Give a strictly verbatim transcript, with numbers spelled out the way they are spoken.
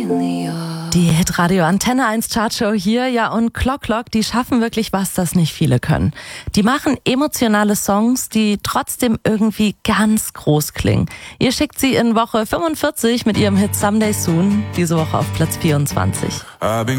Die Hitradio Antenne eins Chartshow hier, ja, und Clock Clock, die schaffen wirklich was, das nicht viele können. Die machen emotionale Songs, die trotzdem irgendwie ganz groß klingen. Ihr schickt sie in Woche fünfundvierzig mit ihrem Hit Someday Soon, diese Woche auf Platz vierundzwanzig.